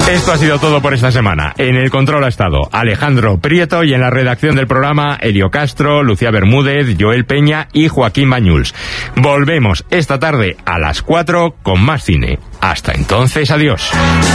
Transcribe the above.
Esto ha sido todo por esta semana. En el control ha estado Alejandro Prieto y en la redacción del programa Elio Castro, Lucía Bermúdez, Joel Peña y Joaquín Bañuls. Volvemos esta tarde a las 4 con más cine. Hasta entonces, adiós.